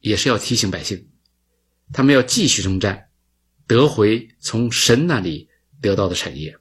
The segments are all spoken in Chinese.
也是要提醒百姓，他们要继续征战，得回从神那里得到的产业。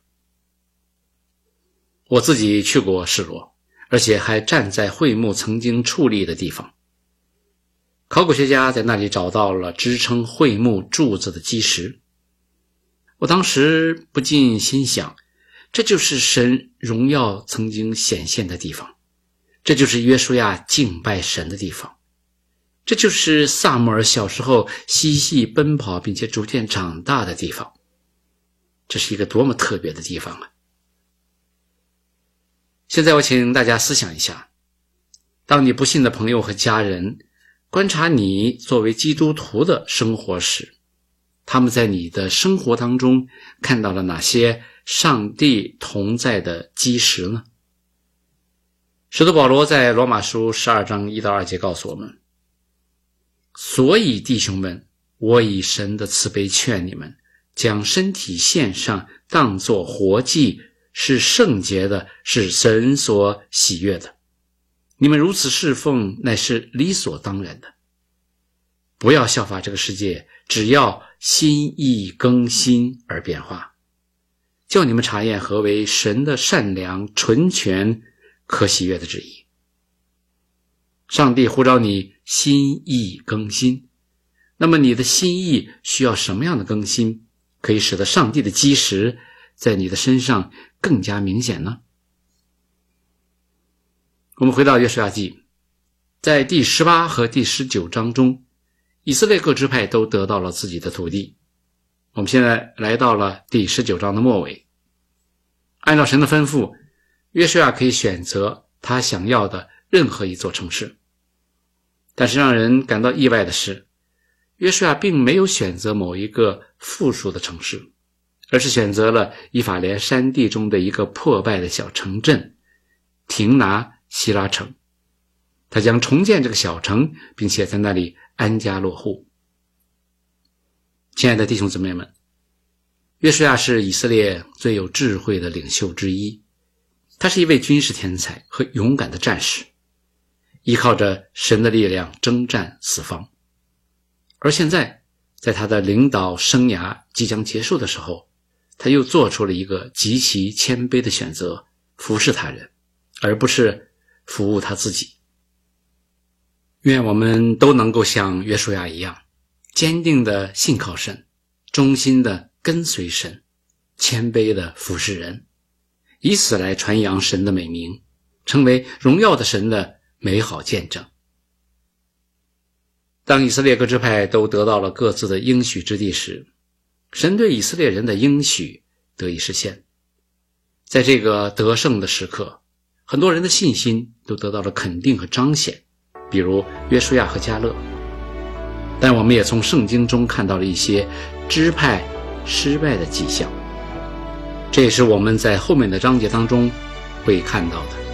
我自己去过示罗，而且还站在会幕曾经矗立的地方。考古学家在那里找到了支撑会幕柱子的基石。我当时不禁心想，这就是神荣耀曾经显现的地方，这就是约书亚敬拜神的地方，这就是撒母耳小时候嬉戏奔跑并且逐渐长大的地方。这是一个多么特别的地方啊！现在我请大家思想一下，当你不信的朋友和家人观察你作为基督徒的生活时，他们在你的生活当中看到了哪些上帝同在的基石呢？使徒保罗在罗马书12章1到2节告诉我们，所以弟兄们，我以神的慈悲劝你们，将身体献上，当作活祭，是圣洁的，是神所喜悦的。你们如此侍奉，乃是理所当然的。不要效法这个世界，只要心意更新而变化，叫你们查验何为神的善良、纯全、可喜悦的旨意。上帝呼召你心意更新，那么你的心意需要什么样的更新，可以使得上帝的基石在你的身上更加明显呢？我们回到约书亚记，在第18和第19章中，以色列各支派都得到了自己的土地。我们现在来到了第19章的末尾。按照神的吩咐，约书亚可以选择他想要的任何一座城市。但是让人感到意外的是，约书亚并没有选择某一个附属的城市，而是选择了以法莲山地中的一个破败的小城镇亭拿希拉城。他将重建这个小城，并且在那里安家落户。亲爱的弟兄姊妹们，约书亚是以色列最有智慧的领袖之一，他是一位军事天才和勇敢的战士，依靠着神的力量征战四方。而现在在他的领导生涯即将结束的时候，他又做出了一个极其谦卑的选择，服侍他人，而不是服务他自己。愿我们都能够像约书亚一样，坚定的信靠神，忠心的跟随神，谦卑的服侍人，以此来传扬神的美名，成为荣耀的神的美好见证。当以色列各支派都得到了各自的应许之地时，神对以色列人的应许得以实现。在这个得胜的时刻，很多人的信心都得到了肯定和彰显，比如约书亚和迦勒。但我们也从圣经中看到了一些支派失败的迹象，这也是我们在后面的章节当中会看到的。